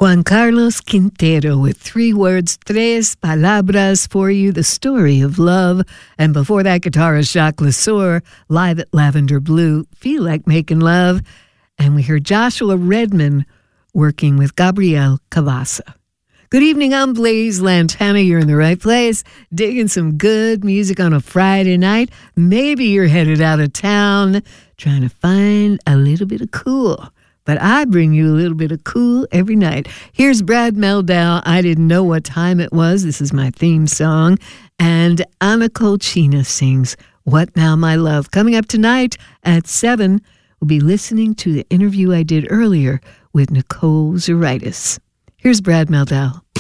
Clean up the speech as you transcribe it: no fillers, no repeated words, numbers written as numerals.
Juan Carlos Quintero with 3 words, tres palabras for you, the story of love. And before that, guitarist Jacques Lesueur, live at Lavender Blue, Feel Like Making Love. And we heard Joshua Redman working with Gabriel Cavassa. Good evening, I'm Blaze Lantana. You're in the right place, digging some good music on a Friday night. Maybe you're headed out of town, trying to find a little bit of cool. But I bring you a little bit of cool every night. Here's Brad Mehldau, I Didn't Know What Time It Was. This is my theme song. And Anna Colchina sings What Now, My Love. Coming up tonight at 7, we'll be listening to the interview I did earlier with Nicole Zaritis. Here's Brad Mehldau.